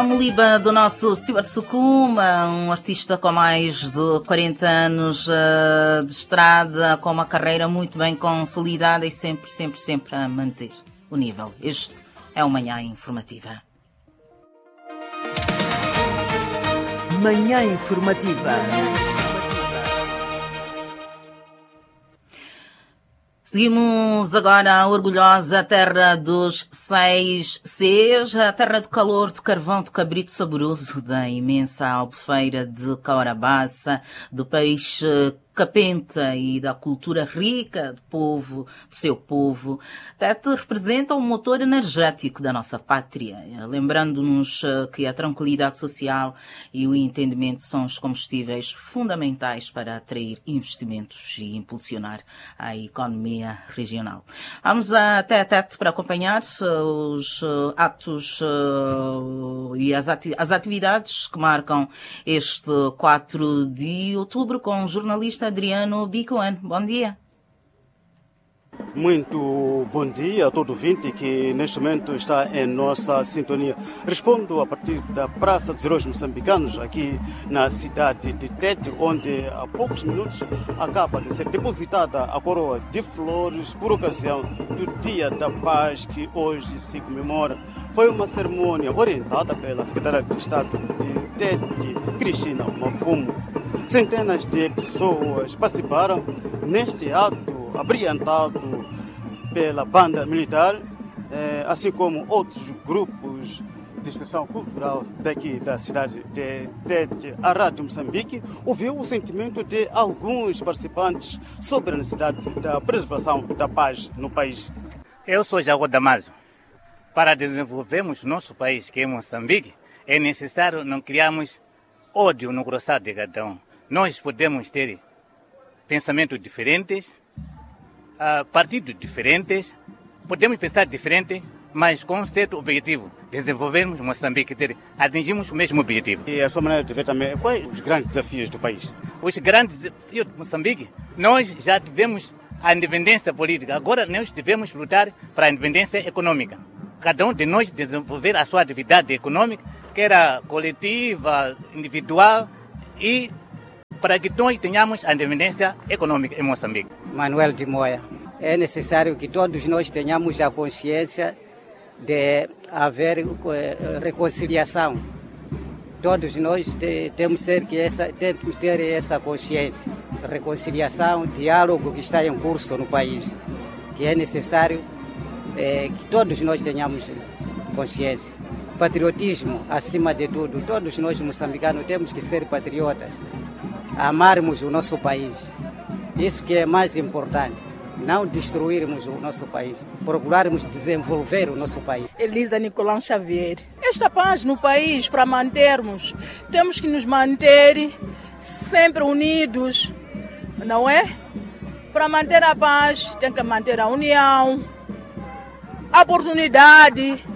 Moliba do nosso Stuart Sukuma, um artista com mais de 40 anos de estrada, com uma carreira muito bem consolidada e sempre a manter o nível. Este é o Manhã Informativa. Manhã Informativa. Seguimos agora a orgulhosa terra dos 6 Cs, a terra do calor, do carvão, do cabrito saboroso, da imensa albufeira de Caurabaça, do peixe capenta e da cultura rica do seu povo. Tete representa um motor energético da nossa pátria, lembrando-nos que a tranquilidade social e o entendimento são os combustíveis fundamentais para atrair investimentos e impulsionar a economia regional. Vamos até a Tete para acompanhar os atos e as atividades que marcam este 4 de outubro com o jornalista Adriano Bicoan. Bom dia. Muito bom dia a todo ouvinte que neste momento está em nossa sintonia. Respondo a partir da Praça dos Heróis Moçambicanos, aqui na cidade de Tete, onde há poucos minutos acaba de ser depositada a coroa de flores por ocasião do Dia da Paz, que hoje se comemora. Foi uma cerimônia orientada pela secretária de Estado de Tete, Cristina Mafumo. Centenas de pessoas participaram neste ato abrilhantado pela banda militar, assim como outros grupos de expressão cultural daqui da cidade de Tete. A Rádio Moçambique ouviu o sentimento de alguns participantes sobre a necessidade da preservação da paz no país. Eu sou Jago Damaso. Para desenvolvermos nosso país, que é Moçambique, é necessário não criarmos ódio no coração de cada um. Nós podemos ter pensamentos diferentes, partidos diferentes, podemos pensar diferente, mas com um certo objetivo, desenvolvermos Moçambique, atingirmos o mesmo objetivo. E a sua maneira de ver também, quais os grandes desafios do país? Os grandes desafios de Moçambique, nós já tivemos a independência política, agora nós devemos lutar para a independência econômica. Cada um de nós desenvolver a sua atividade econômica, quer coletiva, individual, e para que nós tenhamos a independência econômica em Moçambique. Manuel de Moya. É necessário que todos nós tenhamos a consciência de haver reconciliação. Todos nós temos que ter essa consciência. Reconciliação, diálogo que está em curso no país, que é necessário que todos nós tenhamos consciência. Patriotismo, acima de tudo. Todos nós moçambicanos temos que ser patriotas. Amarmos o nosso país. Isso que é mais importante. Não destruirmos o nosso país. Procurarmos desenvolver o nosso país. Elisa Nicolau Xavier. Esta paz no país, para mantermos, temos que nos manter sempre unidos, não é? Para manter a paz, tem que manter a união, a oportunidade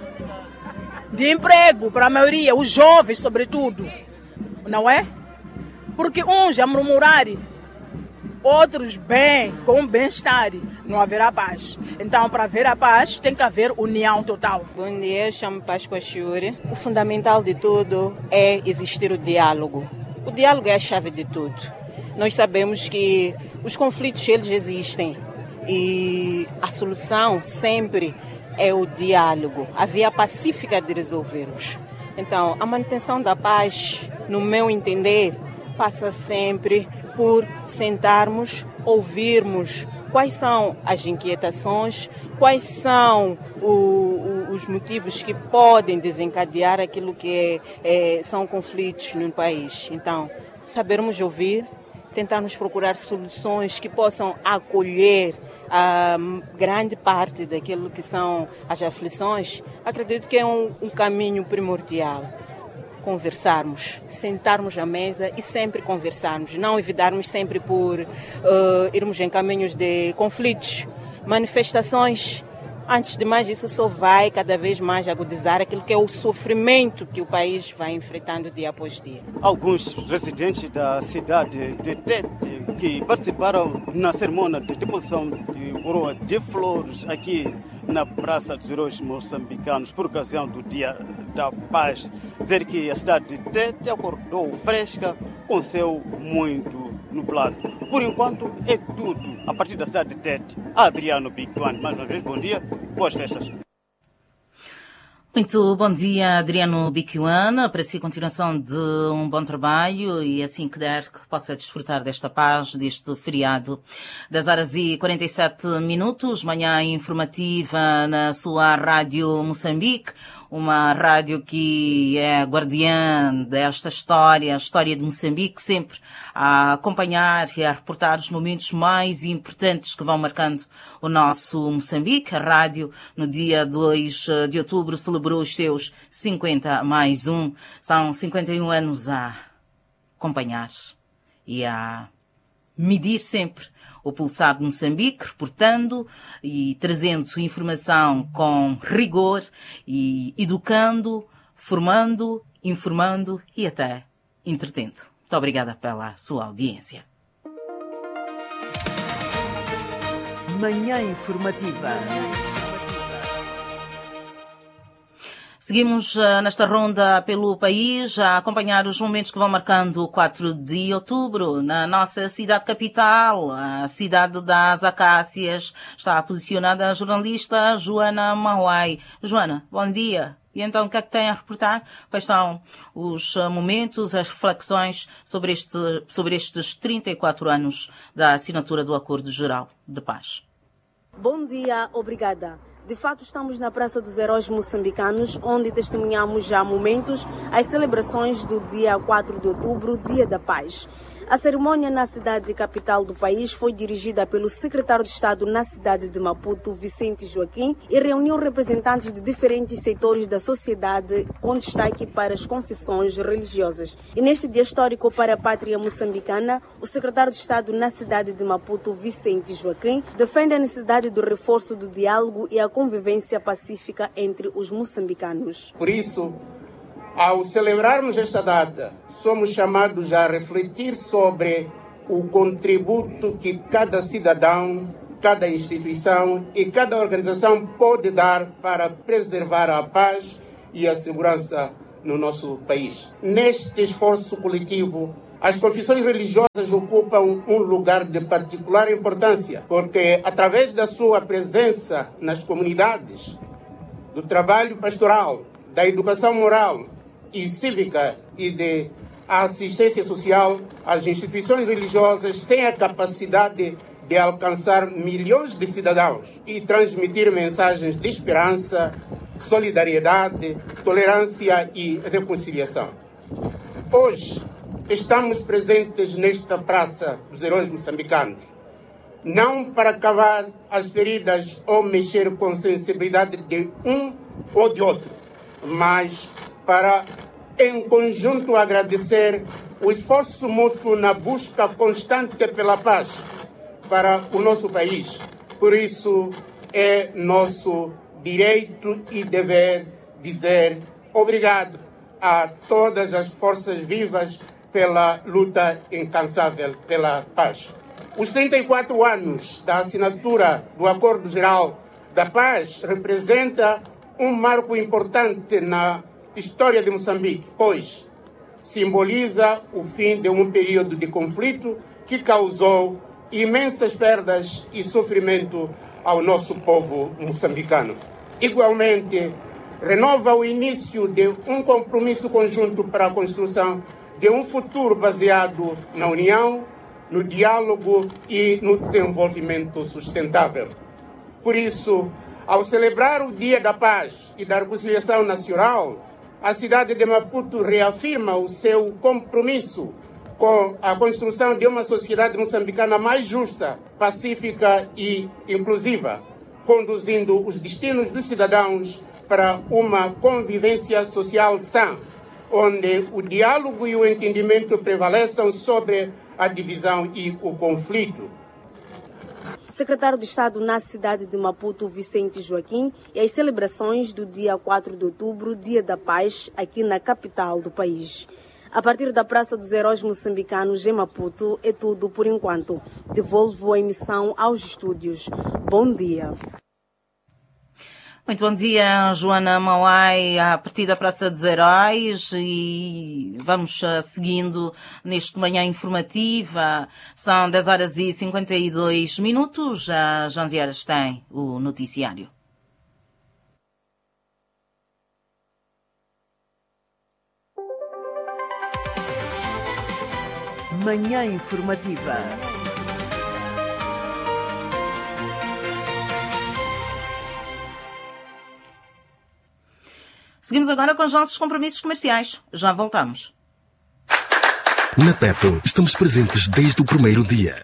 de emprego para a maioria, os jovens sobretudo, não é? Porque uns a murmurar, outros bem, com bem-estar, não haverá paz. Então, para haver a paz, tem que haver união total. Bom dia, eu chamo Páscoa Chiuri. O fundamental de tudo é existir o diálogo. O diálogo é a chave de tudo. Nós sabemos que os conflitos, eles existem. E a solução sempre é o diálogo, a via pacífica de resolvermos. Então, a manutenção da paz, no meu entender, passa sempre por sentarmos, ouvirmos quais são as inquietações, quais são os motivos que podem desencadear aquilo que são conflitos no país. Então, sabermos ouvir, tentarmos procurar soluções que possam acolher a grande parte daquilo que são as aflições, acredito que é um caminho primordial. Conversarmos, sentarmos à mesa e sempre conversarmos, não evitarmos sempre por irmos em caminhos de conflitos, manifestações. Antes de mais, isso só vai cada vez mais agudizar aquilo que é o sofrimento que o país vai enfrentando dia após dia. Alguns residentes da cidade de Tete que participaram na cerimônia de deposição de coroa de flores aqui na Praça dos Heróis Moçambicanos por ocasião do Dia da paz. Dizer que a cidade de Tete acordou fresca com céu muito nublado. Por enquanto é tudo a partir da cidade de Tete. Adriano Bicuano, mais uma vez, bom dia, boas festas. Muito bom dia, Adriano Bicuana. Para si, continuação de um bom trabalho e assim que der, que possa desfrutar desta paz, deste feriado. 10h47, manhã informativa na sua Rádio Moçambique, uma rádio que é guardiã desta história, a história de Moçambique, sempre a acompanhar e a reportar os momentos mais importantes que vão marcando o nosso Moçambique. A rádio, no dia 2 de outubro, celebrou os seus 50+1. São 51 anos a acompanhar e a medir sempre o pulsar de Moçambique, reportando e trazendo informação com rigor e educando, formando, informando e até entretendo. Muito obrigada pela sua audiência. Manhã informativa. Seguimos nesta ronda pelo país a acompanhar os momentos que vão marcando o 4 de outubro. Na nossa cidade capital, a cidade das Acácias, está posicionada a jornalista Joana Mauai. Joana, bom dia. E então, o que é que tem a reportar? Quais são os momentos, as reflexões sobre estes 34 anos da assinatura do Acordo Geral de Paz? Bom dia, obrigada. De fato, estamos na Praça dos Heróis Moçambicanos, onde testemunhamos já momentos as celebrações do dia 4 de outubro, Dia da Paz. A cerimônia na cidade capital do país foi dirigida pelo secretário de Estado na cidade de Maputo, Vicente Joaquim, e reuniu representantes de diferentes setores da sociedade, com destaque para as confissões religiosas. E neste dia histórico para a pátria moçambicana, o secretário de Estado na cidade de Maputo, Vicente Joaquim, defende a necessidade do reforço do diálogo e a convivência pacífica entre os moçambicanos. Por isso, ao celebrarmos esta data, somos chamados a refletir sobre o contributo que cada cidadão, cada instituição e cada organização pode dar para preservar a paz e a segurança no nosso país. Neste esforço coletivo, as confissões religiosas ocupam um lugar de particular importância, porque através da sua presença nas comunidades, do trabalho pastoral, da educação moral e cívica e de assistência social, as instituições religiosas têm a capacidade de alcançar milhões de cidadãos e transmitir mensagens de esperança, solidariedade, tolerância e reconciliação. Hoje, estamos presentes nesta Praça dos Heróis Moçambicanos, não para cavar as feridas ou mexer com sensibilidade de um ou de outro, mas para, em conjunto, agradecer o esforço mútuo na busca constante pela paz para o nosso país. Por isso, é nosso direito e dever dizer obrigado a todas as forças vivas pela luta incansável pela paz. Os 34 anos da assinatura do Acordo Geral da Paz representa um marco importante na história de Moçambique, pois simboliza o fim de um período de conflito que causou imensas perdas e sofrimento ao nosso povo moçambicano. Igualmente, renova o início de um compromisso conjunto para a construção de um futuro baseado na união, no diálogo e no desenvolvimento sustentável. Por isso, ao celebrar o Dia da Paz e da Reconciliação Nacional, a cidade de Maputo reafirma o seu compromisso com a construção de uma sociedade moçambicana mais justa, pacífica e inclusiva, conduzindo os destinos dos cidadãos para uma convivência social sã, onde o diálogo e o entendimento prevaleçam sobre a divisão e o conflito. Secretário de Estado na cidade de Maputo, Vicente Joaquim, e as celebrações do dia 4 de outubro, Dia da Paz, aqui na capital do país. A partir da Praça dos Heróis Moçambicanos, em Maputo, é tudo por enquanto. Devolvo a emissão aos estúdios. Bom dia. Muito bom dia, Joana Mauai, a partir da Praça dos Heróis, e vamos seguindo neste manhã informativa. São 10h52. Às 11h tem o noticiário. Manhã informativa. Seguimos agora com os nossos compromissos comerciais. Já voltamos. Na Petro, estamos presentes desde o primeiro dia.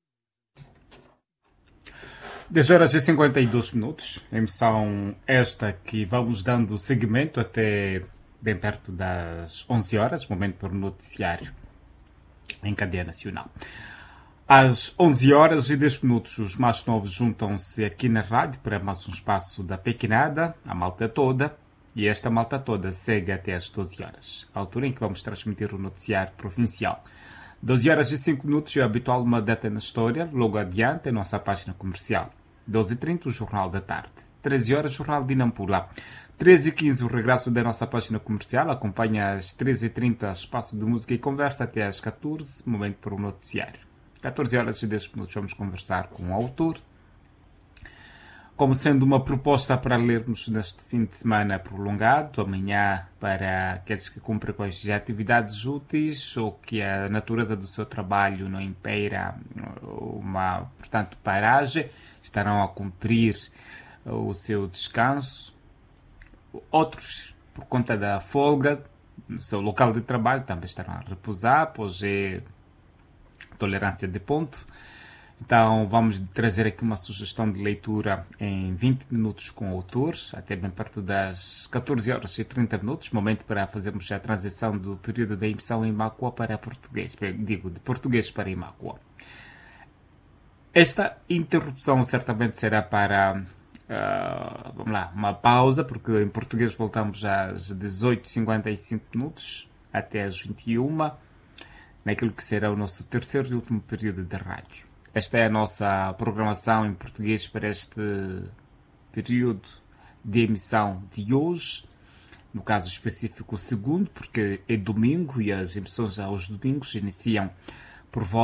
10h52. Emissão esta que vamos dando seguimento até bem perto das 11 horas, momento para o noticiário em cadeia nacional. Às 11h10, os mais novos juntam-se aqui na rádio para mais um espaço da Pequenada, a malta toda. E esta malta toda segue até às 12 horas, a altura em que vamos transmitir o noticiário provincial. 12h05 é habitual uma data na história, logo adiante a nossa página comercial. 12h30 o Jornal da Tarde. 13h Jornal de Nampula. 13h15 o regresso da nossa página comercial, acompanha às 13h30 espaço de música e conversa até às 14h, momento para o noticiário. 14h10 vamos conversar com o autor, como sendo uma proposta para lermos neste fim de semana prolongado, amanhã para aqueles que cumprem com as atividades úteis ou que a natureza do seu trabalho não impera uma, portanto, paragem, estarão a cumprir o seu descanso. Outros, por conta da folga, no seu local de trabalho, também estarão a repousar, pois é tolerância de ponto. Então vamos trazer aqui uma sugestão de leitura em 20 minutos com o autor, até bem perto das 14h30, momento para fazermos a transição do período da emissão em Macua para português, digo, de português para Macua. Esta interrupção certamente será para, vamos lá, uma pausa, porque em português voltamos às 18h55 até às 21h, naquilo que será o nosso terceiro e último período de rádio. Esta é a nossa programação em português para este período de emissão de hoje. No caso específico, o segundo, porque é domingo e as emissões aos domingos iniciam por volta